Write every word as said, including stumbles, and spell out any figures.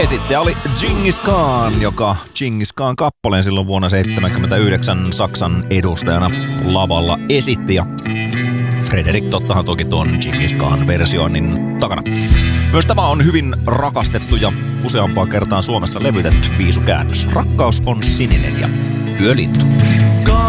Esittäjä oli Džingis Khan, joka Džingis Khan kappaleen silloin vuonna seitsemänkymmentäyhdeksän Saksan edustajana lavalla esitti. Ja Fredrik tottahan toki tuon Džingis Khan versioinnin takana. Myös tämä on hyvin rakastettu ja useampaa kertaa Suomessa levytetty viisukäännös. Rakkaus on sininen ja yölintu.